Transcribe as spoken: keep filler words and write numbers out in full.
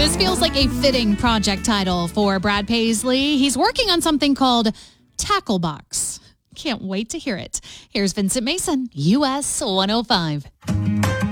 This feels like a fitting project title for Brad Paisley. He's working on something called Tacklebox. Can't wait to hear it. Here's Vincent Mason, U S one oh five.